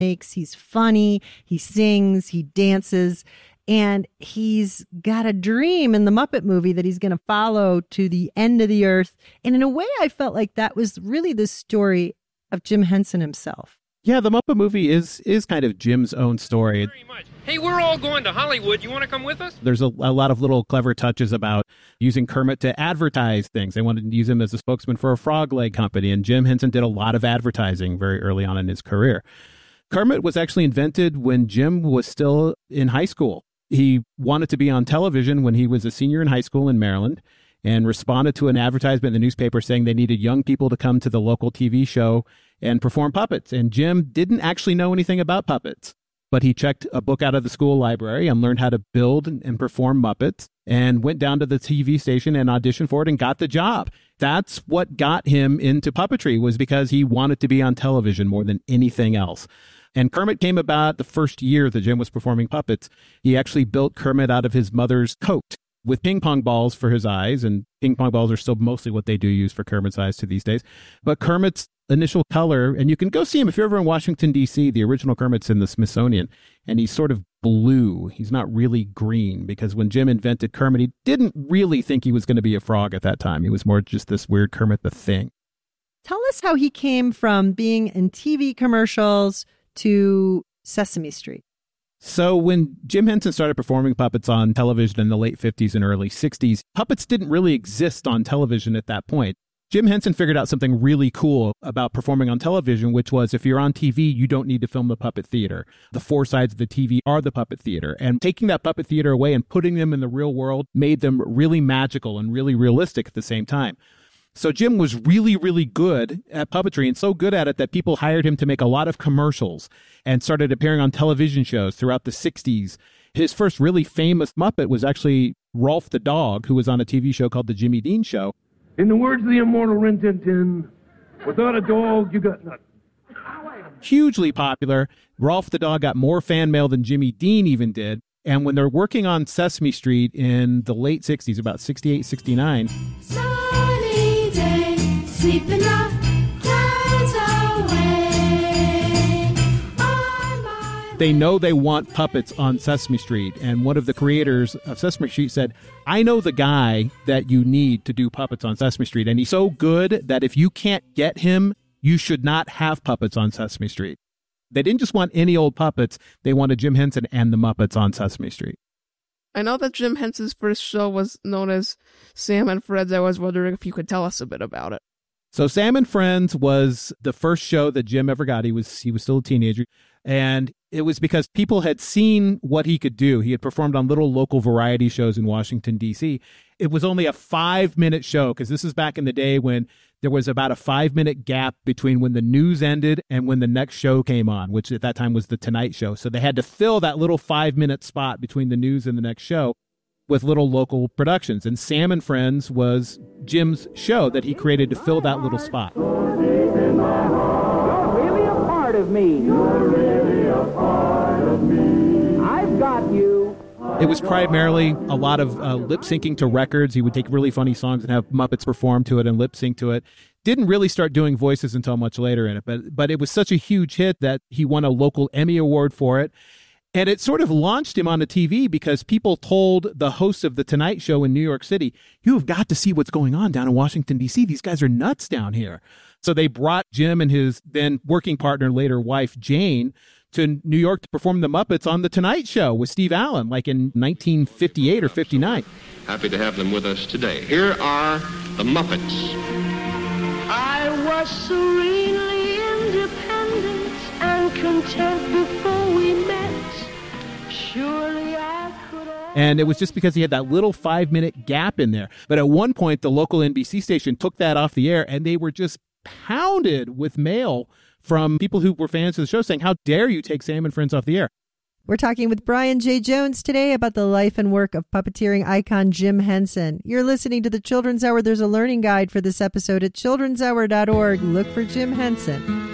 makes. He's funny, he sings, he dances, and he's got a dream in the Muppet movie that he's going to follow to the end of the earth. And in a way, I felt like that was really the story of Jim Henson himself. Yeah, the Muppet movie is kind of Jim's own story. Very much. Hey, we're all going to Hollywood. You want to come with us? There's a lot of little clever touches about using Kermit to advertise things. They wanted to use him as a spokesman for a frog leg company, and Jim Henson did a lot of advertising very early on in his career. Kermit was actually invented when Jim was still in high school. He wanted to be on television when he was a senior in high school in Maryland, and responded to an advertisement in the newspaper saying they needed young people to come to the local TV show and perform puppets. And Jim didn't actually know anything about puppets, but he checked a book out of the school library and learned how to build and perform Muppets, and went down to the TV station and auditioned for it and got the job. That's what got him into puppetry, was because he wanted to be on television more than anything else. And Kermit came about the first year that Jim was performing puppets. He actually built Kermit out of his mother's coat with ping pong balls for his eyes, and ping pong balls are still mostly what they do use for Kermit's eyes to these days. But Kermit's initial color, and you can go see him if you're ever in Washington, D.C., the original Kermit's in the Smithsonian, and he's sort of blue. He's not really green, because when Jim invented Kermit, he didn't really think he was going to be a frog at that time. He was more just this weird Kermit the Thing. Tell us how he came from being in TV commercials to Sesame Street. So when Jim Henson started performing puppets on television in the late 50s and early 60s, puppets didn't really exist on television at that point. Jim Henson figured out something really cool about performing on television, which was if you're on TV, you don't need to film the puppet theater. The four sides of the TV are the puppet theater. And taking that puppet theater away and putting them in the real world made them really magical and really realistic at the same time. So Jim was really, really good at puppetry, and so good at it that people hired him to make a lot of commercials and started appearing on television shows throughout the 60s. His first really famous Muppet was actually Rolf the dog, who was on a TV show called The Jimmy Dean Show. In the words of the immortal Rin Tin Tin, without a dog, you got nothing. Hugely popular. Rolf the dog got more fan mail than Jimmy Dean even did. And when they're working on Sesame Street in the late 60s, about 68, 69... Sleeping the clouds away. They know they want puppets on Sesame Street, and one of the creators of Sesame Street said, I know the guy that you need to do puppets on Sesame Street, and he's so good that if you can't get him, you should not have puppets on Sesame Street. They didn't just want any old puppets, they wanted Jim Henson and the Muppets on Sesame Street. I know that Jim Henson's first show was known as Sam and Friends. I was wondering if you could tell us a bit about it. So Sam and Friends was the first show that Jim ever got. He was still a teenager. And it was because people had seen what he could do. He had performed on little local variety shows in Washington, D.C. It was only a 5-minute show, because this is back in the day when there was about a 5-minute gap between when the news ended and when the next show came on, which at that time was The Tonight Show. So they had to fill that little 5-minute spot between the news and the next show with little local productions. And Sam and Friends was Jim's show that he created to fill that little spot. You're really a part of me. You're really a part of me. I've got you. It was primarily a lot of lip syncing to records. He would take really funny songs and have Muppets perform to it and lip sync to it. Didn't really start doing voices until much later in it, but it was such a huge hit that he won a local Emmy Award for it. And it sort of launched him onto TV, because people told the host of The Tonight Show in New York City, you have got to see what's going on down in Washington, D.C. These guys are nuts down here. So they brought Jim and his then working partner, later wife, Jane, to New York to perform the Muppets on The Tonight Show with Steve Allen, like in 1958 or 59. Happy to have them with us today. Here are the Muppets. I was serenely independent and content before we met. Surely I could. And it was just because he had that little 5-minute gap in there. But at one point, the local NBC station took that off the air, and they were just pounded with mail from people who were fans of the show saying, how dare you take Sam and Friends off the air? We're talking with Brian J. Jones today about the life and work of puppeteering icon Jim Henson. You're listening to the Children's Hour. There's a learning guide for this episode at childrenshour.org. Look for Jim Henson.